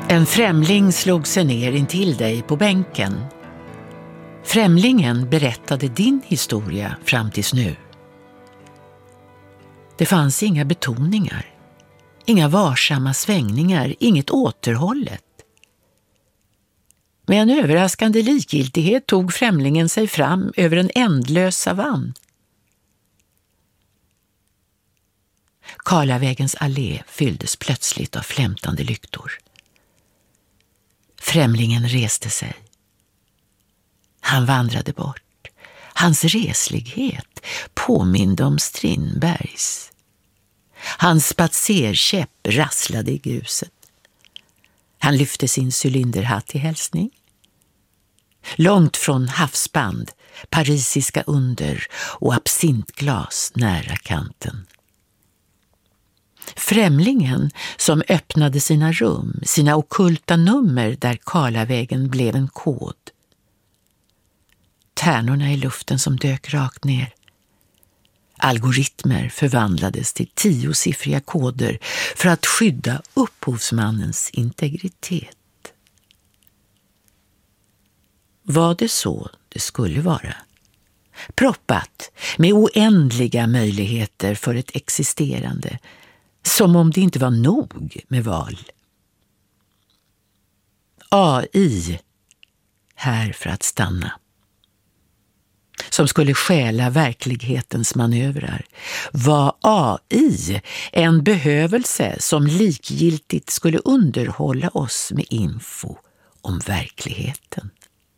En främling slog sig ner intill dig på bänken. Främlingen berättade din historia fram tills nu. Det fanns inga betoningar, inga varsamma svängningar, inget återhållet. Med en överraskande likgiltighet tog främlingen sig fram över en ändlös savann. Karlavägens allé fylldes plötsligt av flämtande lyktor. Främlingen reste sig. Han vandrade bort. Hans reslighet påminde om Strindbergs. Hans spatserkäpp rasslade i gruset. Han lyfte sin cylinderhatt i hälsning. Långt från havsband, parisiska under och absintglas nära kanten. Främlingen som öppnade sina rum, sina ockulta nummer där Karlavägen blev en kod. Tärnorna i luften som dök rakt ner. Algoritmer förvandlades till 10-siffriga koder för att skydda upphovsmannens integritet. Var det så det skulle vara? Proppat med oändliga möjligheter för ett existerande, som om det inte var nog med val. AI, här för att stanna. Som skulle stjäla verklighetens manövrar. Var AI en behövelse som likgiltigt skulle underhålla oss med info om verkligheten?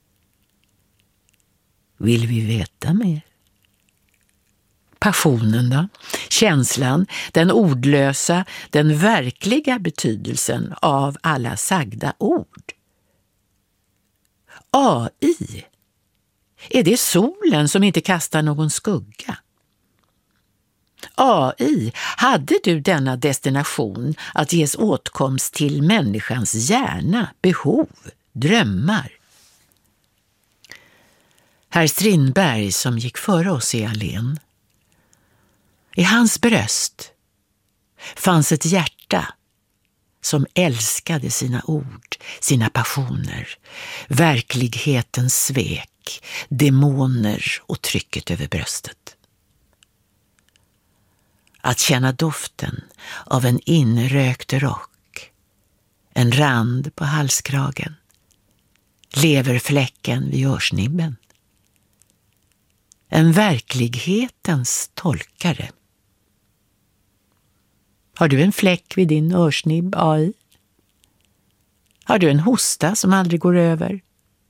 Vill vi veta mer? Passionen då? Känslan, den ordlösa, den verkliga betydelsen av alla sagda ord. AI, är det solen som inte kastar någon skugga? AI, hade du denna destination att ges åtkomst till människans hjärna, behov, drömmar? Herr Strindberg som gick före oss i allén. I hans bröst fanns ett hjärta som älskade sina ord, sina passioner, verklighetens svek, demoner och trycket över bröstet. Att känna doften av en inrökt rock, en rand på halskragen, leverfläcken vid örsnibben. En verklighetens tolkare. Har du en fläck vid din örsnibb, AI? Har du en hosta som aldrig går över?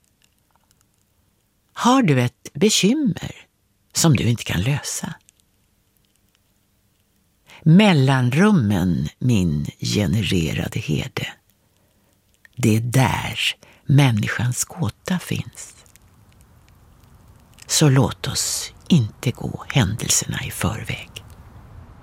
Har du ett bekymmer som du inte kan lösa? Mellanrummen, min genererade herde. Det är där människans gåta finns. Så låt oss inte gå händelserna i förväg.